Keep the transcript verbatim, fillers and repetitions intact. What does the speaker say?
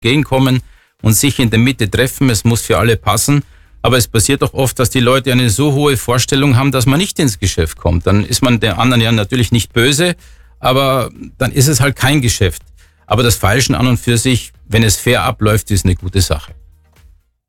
entgegenkommen und sich in der Mitte treffen. Es muss für alle passen. Aber es passiert doch oft, dass die Leute eine so hohe Vorstellung haben, dass man nicht ins Geschäft kommt. Dann ist man der anderen ja natürlich nicht böse, aber dann ist es halt kein Geschäft. Aber das Feilschen an und für sich, wenn es fair abläuft, ist eine gute Sache.